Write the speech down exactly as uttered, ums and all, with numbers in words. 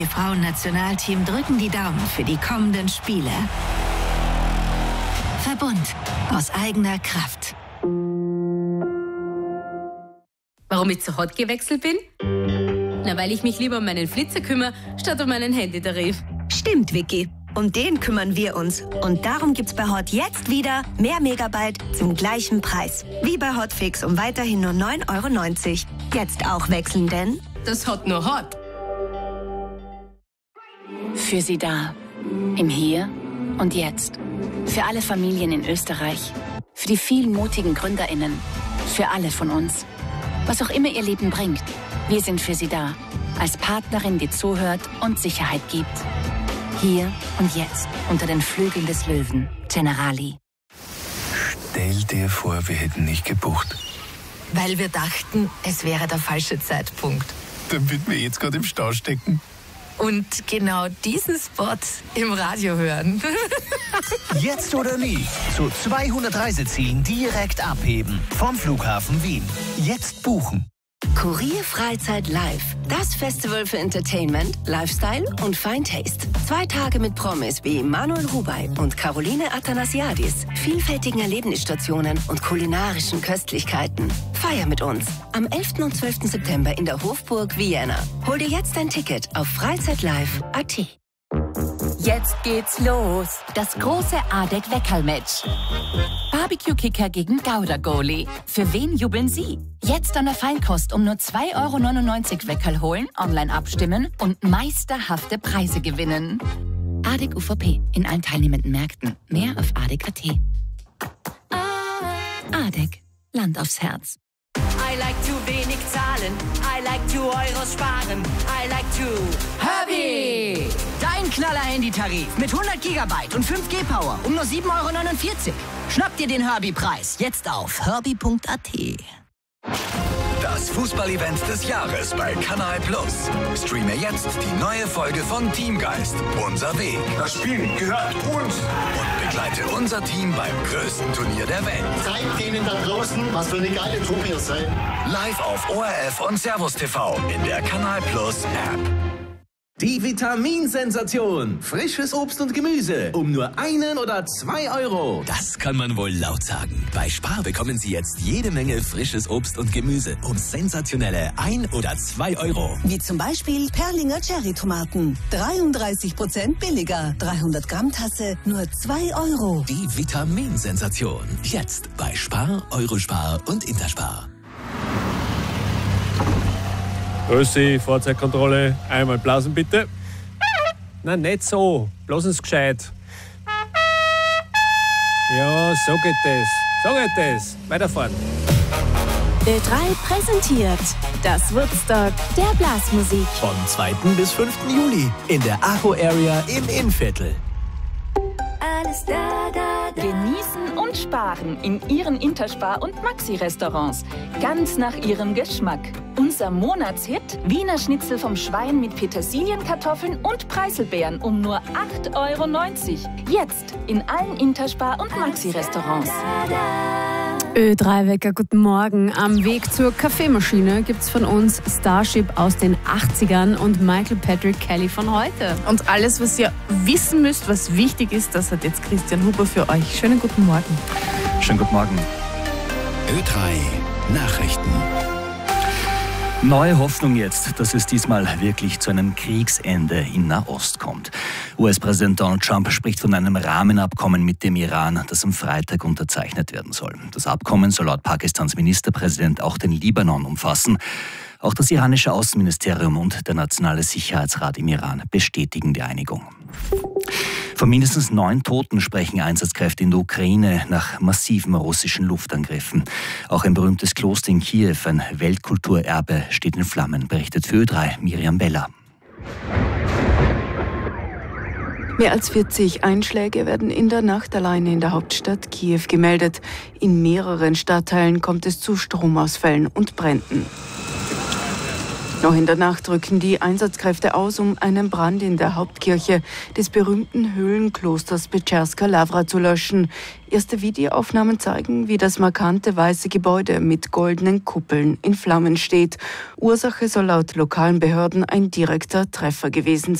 Wir Frauennationalteam drücken die Daumen für die kommenden Spiele. Verbund aus eigener Kraft. Warum ich zu Hot gewechselt bin? Na, weil ich mich lieber um meinen Flitzer kümmere, statt um meinen Handytarif. Stimmt, Vicky. Um den kümmern wir uns. Und darum gibt's bei Hot jetzt wieder mehr Megabyte zum gleichen Preis. Wie bei Hotfix um weiterhin nur neun Euro neunzig. Jetzt auch wechseln, denn das Hot nur Hot. Für Sie da. Im Hier und Jetzt. Für alle Familien in Österreich. Für die vielen mutigen GründerInnen. Für alle von uns. Was auch immer Ihr Leben bringt. Wir sind für Sie da. Als Partnerin, die zuhört und Sicherheit gibt. Hier und jetzt, unter den Flügeln des Löwen. Generali. Stell dir vor, wir hätten nicht gebucht. Weil wir dachten, es wäre der falsche Zeitpunkt. Damit wir jetzt gerade im Stau stecken. Und genau diesen Spot im Radio hören. Jetzt oder nie. Zu zweihundert Reisezielen direkt abheben. Vom Flughafen Wien. Jetzt buchen. Kurier Freizeit Live. Das Festival für Entertainment, Lifestyle und Fine Taste. Zwei Tage mit Promis wie Manuel Rubey und Caroline Athanasiadis. Vielfältigen Erlebnisstationen und kulinarischen Köstlichkeiten. Feier mit uns. Am elften und zwölften September in der Hofburg Vienna. Hol dir jetzt dein Ticket auf freizeitlive punkt a t. Jetzt geht's los. Das große Adek-Weckerl-Match. Barbecue-Kicker gegen Gouda-Goalie. Für wen jubeln Sie? Jetzt an der Feinkost um nur zwei Euro neunundneunzig Weckerl holen, online abstimmen und meisterhafte Preise gewinnen. Adek U V P in allen teilnehmenden Märkten. Mehr auf adek punkt a t. Adek. Land aufs Herz. I like to wenig zahlen. I like to Euros sparen. I like to Herbie! Dein Knaller-Handytarif mit hundert Gigabyte und fünf G Power um nur sieben Euro neunundvierzig. Schnapp dir den Herbie-Preis jetzt auf herbie punkt a t. Das Fußball-Event des Jahres bei Kanal Plus. Streame jetzt die neue Folge von Teamgeist. Unser Weg. Das Spiel gehört uns. Und begleite unser Team beim größten Turnier der Welt. Zeigt denen da draußen, was für eine geile Truppe ihr seid. Live auf O R F und Servus T V in der Kanal Plus App. Die Vitaminsensation. Frisches Obst und Gemüse um nur einen oder zwei Euro. Das kann man wohl laut sagen. Bei Spar bekommen Sie jetzt jede Menge frisches Obst und Gemüse um sensationelle ein oder zwei Euro. Wie zum Beispiel Perlinger Cherry-Tomaten. dreiunddreißig Prozent billiger. dreihundert Gramm Tasse nur zwei Euro. Die Vitaminsensation. Jetzt bei Spar, Eurospar und Interspar. Grüß Sie, Fahrzeugkontrolle. Einmal blasen bitte. Nein, nicht so. Blasen Sie gescheit. Ja, so geht das. So geht das. Weiterfahren. Ö drei präsentiert das Woodstock der Blasmusik. Vom zweiten bis fünften Juli in der Acho Area im Innviertel. Alles da, da, da. Genießen und sparen in Ihren Interspar- und Maxi-Restaurants. Ganz nach Ihrem Geschmack. Unser Monatshit: Wiener Schnitzel vom Schwein mit Petersilienkartoffeln und Preiselbeeren um nur acht Euro neunzig. Jetzt in allen Interspar- und Maxi-Restaurants. Ö drei Wecker, guten Morgen. Am Weg zur Kaffeemaschine gibt's von uns Starship aus den achtzigern und Michael Patrick Kelly von heute. Und alles, was ihr wissen müsst, was wichtig ist, das hat jetzt Christian Huber für euch. Schönen guten Morgen. Schönen guten Morgen. Ö drei Nachrichten. Neue Hoffnung jetzt, dass es diesmal wirklich zu einem Kriegsende in Nahost kommt. U S-Präsident Donald Trump spricht von einem Rahmenabkommen mit dem Iran, das am Freitag unterzeichnet werden soll. Das Abkommen soll laut Pakistans Ministerpräsident auch den Libanon umfassen. Auch das iranische Außenministerium und der Nationale Sicherheitsrat im Iran bestätigen die Einigung. Von mindestens neun Toten sprechen Einsatzkräfte in der Ukraine nach massiven russischen Luftangriffen. Auch ein berühmtes Kloster in Kiew, ein Weltkulturerbe, steht in Flammen, berichtet für Ö drei Miriam Beller. Mehr als vierzig Einschläge werden in der Nacht alleine in der Hauptstadt Kiew gemeldet. In mehreren Stadtteilen kommt es zu Stromausfällen und Bränden. Noch in der Nacht rücken die Einsatzkräfte aus, um einen Brand in der Hauptkirche des berühmten Höhlenklosters Pečerská Lavra zu löschen. Erste Videoaufnahmen zeigen, wie das markante weiße Gebäude mit goldenen Kuppeln in Flammen steht. Ursache soll laut lokalen Behörden ein direkter Treffer gewesen sein.